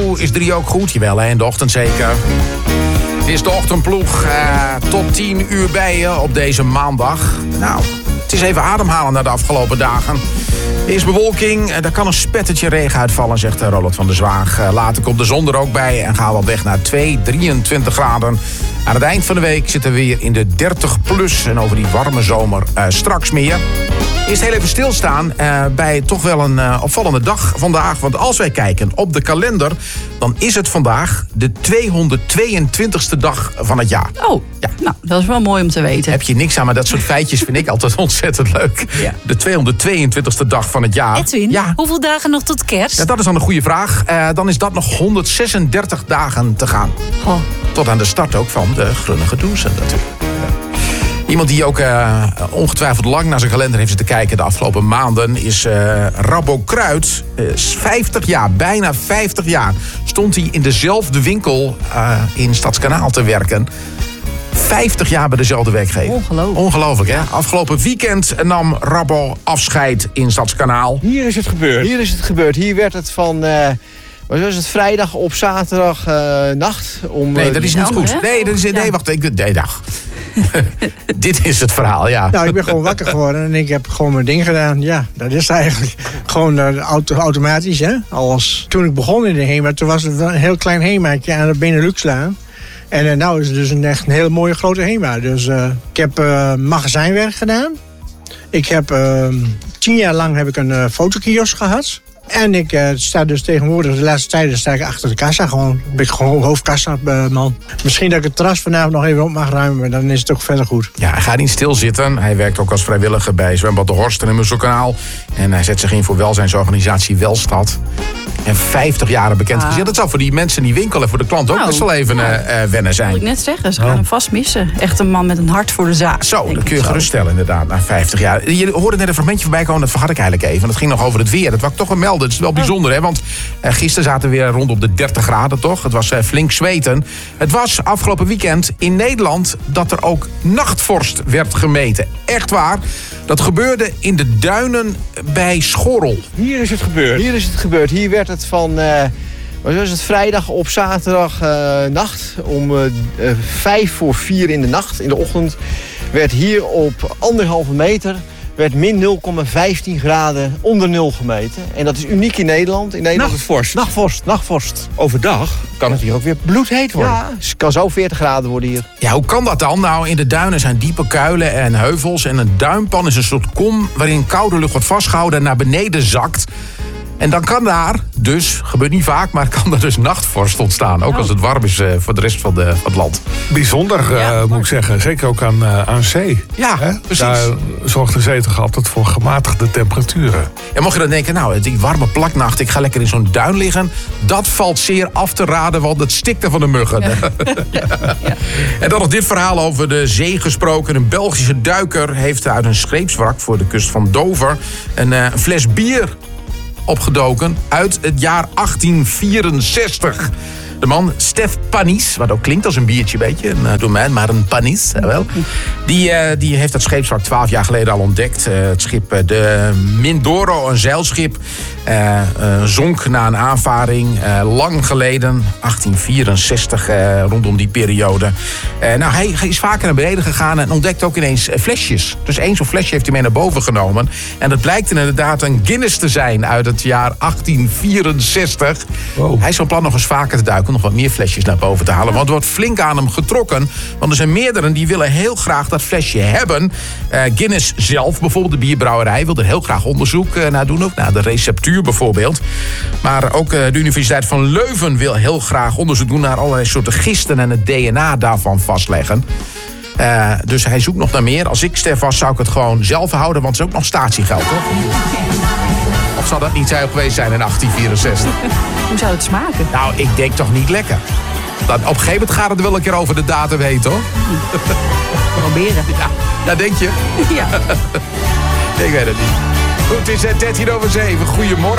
toe is 3 ook goed. Jawel, hè, in de ochtend zeker. Het is de ochtendploeg tot 10 uur bij je op deze maandag. Nou, het is even ademhalen na de afgelopen dagen. Er is bewolking, er kan een spettertje regen uitvallen, zegt Roland van der Zwaag. Later komt de zon er ook bij en gaan we op weg naar 23 graden. Aan het eind van de week zitten we weer in de 30 plus en over die warme zomer straks meer. Eerst heel even stilstaan bij toch wel een opvallende dag vandaag. Want als wij kijken op de kalender, dan is het vandaag de 222ste dag van het jaar. Oh, ja. Nou, dat is wel mooi om te weten. Heb je niks aan, maar dat soort feitjes vind ik altijd ontzettend leuk. Ja. De 222ste dag van het jaar. Edwin, hoeveel dagen nog tot kerst? Ja, dat is dan een goede vraag. Dan is dat nog 136 dagen te gaan. Oh. Tot aan de start ook van de Grunnige Douze natuurlijk. Iemand die ook ongetwijfeld lang naar zijn kalender heeft zitten kijken de afgelopen maanden is Rabbo Kruid. 50 jaar, bijna 50 jaar, stond hij in dezelfde winkel in Stadskanaal te werken. 50 jaar bij dezelfde werkgever. Ongelooflijk. Ongelooflijk, hè? Afgelopen weekend nam Rabbo afscheid in Stadskanaal. Hier is het gebeurd. Hier werd het van... was het vrijdag op zaterdag nacht? Nee, dat is niet goed. Nee, wacht. Dag. Dit is het verhaal, ja. Nou, ik ben gewoon wakker geworden en ik heb gewoon mijn ding gedaan. Ja, dat is eigenlijk gewoon automatisch, hè. Toen ik begon in de HEMA, toen was het een heel klein HEMA'tje aan de Benelux-laan. En nou is het dus echt een hele mooie grote HEMA. Dus ik heb magazijnwerk gedaan. Ik heb 10 jaar lang heb ik een fotokiosk gehad. En ik sta dus tegenwoordig, de laatste tijden sta ik achter de kassa. Ben ik gewoon hoofdkassa man. Misschien dat ik het terras vanavond nog even op mag ruimen, maar dan is het ook verder goed. Ja, hij gaat niet stilzitten. Hij werkt ook als vrijwilliger bij Zwembad de Horst en het Musselkanaal. En hij zet zich in voor welzijnsorganisatie Welstad. En 50 jaar bekend gezicht. Dat zal voor die mensen die winkelen, voor de klant ook best wel even wennen zijn. Dat wil ik net zeggen, ze gaan hem vast missen. Echt een man met een hart voor de zaak. Zo, dat kun je geruststellen inderdaad, na 50 jaar. Je hoorde net een fragmentje voorbij komen, dat vergat ik eigenlijk even. Dat ging nog over het weer. Dat wou ik toch wel melden. Het is wel bijzonder, hè? Want gisteren zaten we weer rond op de 30 graden, toch? Het was flink zweten. Het was afgelopen weekend in Nederland dat er ook nachtvorst werd gemeten. Echt waar. Dat gebeurde in de duinen bij Schorrel. Hier is het gebeurd. Hier werd het van... was het vrijdag op zaterdag nacht. Om 3:55 in de nacht, in de ochtend... werd hier op 1,5 meter... werd min 0,15 graden onder nul gemeten. En dat is uniek in Nederland. In Nederland nachtvorst. Overdag kan het hier ook weer bloedheet worden. Ja, het kan zo 40 graden worden hier. Ja, hoe kan dat dan? Nou, in de duinen zijn diepe kuilen en heuvels. En een duinpan is een soort kom waarin koude lucht wordt vastgehouden en naar beneden zakt. En dan kan daar dus, gebeurt niet vaak, maar kan er dus nachtvorst ontstaan. Ook als het warm is voor de rest van het land. Bijzonder, moet ik zeggen. Zeker ook aan zee. Ja, precies. Daar zorgt de zee toch altijd voor gematigde temperaturen. En mocht je dan denken, nou, die warme plaknacht, ik ga lekker in zo'n duin liggen. Dat valt zeer af te raden, want het stikt er van de muggen. Ja. En dan nog dit verhaal over de zee gesproken. Een Belgische duiker heeft uit een scheepswrak voor de kust van Dover een fles bier opgedoken uit het jaar 1864. De man Stef Panis, wat ook klinkt als een biertje, beetje, een domein, maar een Panis, wel. Die heeft dat scheepswrak 12 jaar geleden al ontdekt. Het schip de Mindoro, een zeilschip, zonk na een aanvaring lang geleden, 1864, rondom die periode. Nou, hij is vaker naar beneden gegaan en ontdekt ook ineens flesjes. Dus één zo'n flesje heeft hij mee naar boven genomen. En dat blijkt inderdaad een Guinness te zijn uit het jaar 1864. Wow. Hij is van plan nog eens vaker te duiken, nog wat meer flesjes naar boven te halen. Want er wordt flink aan hem getrokken. Want er zijn meerdere die willen heel graag dat flesje hebben. Guinness zelf, bijvoorbeeld de bierbrouwerij, wil er heel graag onderzoek naar doen. Ook naar de receptuur bijvoorbeeld. Maar ook de Universiteit van Leuven wil heel graag onderzoek doen naar allerlei soorten gisten en het DNA daarvan vastleggen. Dus hij zoekt nog naar meer. Als ik Stef was, zou ik het gewoon zelf houden, want het is ook nog statiegeld, toch? Of zal dat niet zo geweest zijn in 1864? Hoe zou het smaken? Nou, ik denk toch niet lekker. Op een gegeven moment gaat het wel een keer over de datum heen, toch? Proberen. Ja, denk je? Ja. Ik weet het niet. Goed, het is 7:13. Goedemorgen.